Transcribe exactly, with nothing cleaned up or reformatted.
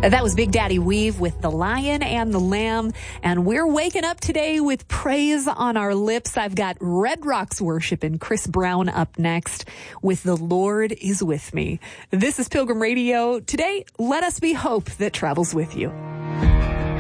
That was Big Daddy Weave with The Lion and the Lamb. And we're waking up today with praise on our lips. I've got Red Rocks Worship and Chris Brown up next with The Lord is With Me. This is Pilgrim Radio. Today, let us be hope that travels with you.